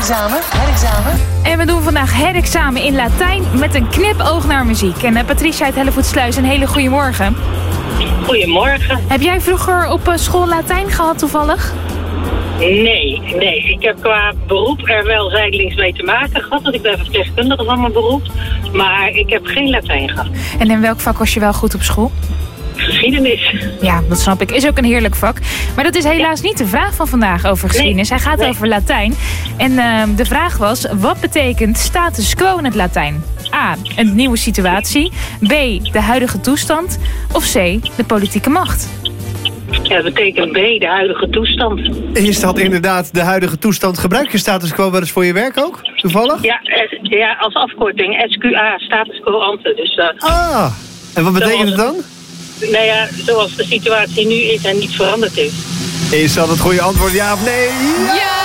Herexamen. En we doen vandaag herexamen in Latijn met een knipoog naar muziek. En Patricia uit Hellevoetsluis, een hele goede morgen. Goedemorgen. Heb jij vroeger op school Latijn gehad toevallig? Nee. Ik heb qua beroep er wel zijdelings mee te maken gehad. Want ik ben verpleegkundige van mijn beroep. Maar ik heb geen Latijn gehad. En in welk vak was je wel goed op school? Geschiedenis. Ja, dat snap ik. Is ook een heerlijk vak. Maar dat is helaas niet de vraag van vandaag over geschiedenis. Hij gaat over Latijn. En de vraag was, wat betekent status quo in het Latijn? A, een nieuwe situatie. B, de huidige toestand. Of C, de politieke macht. Ja, dat betekent B, de huidige toestand. Is dat inderdaad de huidige toestand? Gebruik je status quo wel eens voor je werk ook, toevallig? Ja, als afkorting. SQA, status quo ante. Dus, en wat betekent het dan? Nou ja, zoals de situatie nu is en niet veranderd is. Is dat het goede antwoord, ja of nee? Ja!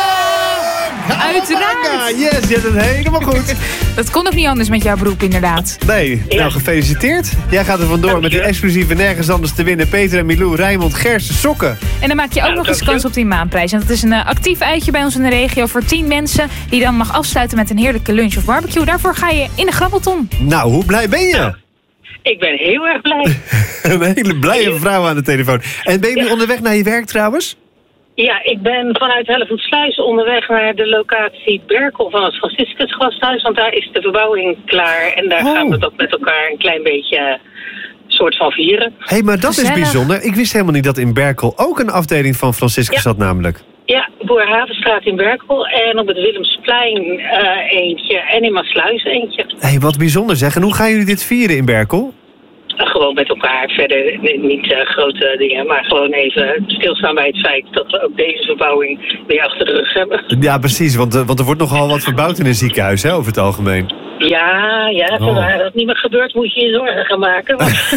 Uiteraard! Yes, je hebt het helemaal goed. Dat kon ook niet anders met jouw beroep, inderdaad. Nee, nou gefeliciteerd. Jij gaat er vandoor met die exclusieve nergens anders te winnen. Peter en Milou, Rijnmond, Gersten, sokken. En dan maak je ook nog eens kans op die maanprijs. En dat is een actief uitje bij ons in de regio voor 10 mensen... die dan mag afsluiten met een heerlijke lunch of barbecue. Daarvoor ga je in de grabbelton. Nou, hoe blij ben je? Ik ben heel erg blij. Een hele blije vrouw aan de telefoon. En ben je nu onderweg naar je werk trouwens? Ja, ik ben vanuit Hellevoetsluis onderweg naar de locatie Berkel van het Franciscus Gasthuis. Want daar is de verbouwing klaar. En daar gaan we dat met elkaar een klein beetje soort van vieren. Hé, maar dat Gezellig. is bijzonder. Ik wist helemaal niet dat in Berkel ook een afdeling van Franciscus zat namelijk. Ja, Boerhavenstraat in Berkel en op het Willemsplein eentje en in Maasluis eentje. Hé, wat bijzonder zeg. En hoe gaan jullie dit vieren in Berkel? Gewoon met elkaar, verder niet grote dingen, maar gewoon even stilstaan bij het feit dat we ook deze verbouwing weer achter de rug hebben. Ja, precies, want er wordt nogal wat verbouwd in een ziekenhuis, hè, over het algemeen. Ja, terwijl dat niet meer gebeurt, moet je je zorgen gaan maken.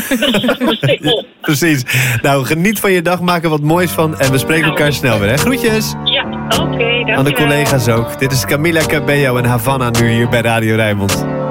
Precies. Nou, geniet van je dag, maak er wat moois van en we spreken elkaar snel weer, hè. Groetjes! Ja, oké, dankjewel. Aan de collega's ook. Dit is Camila Cabello en Havana nu hier bij Radio Rijnmond.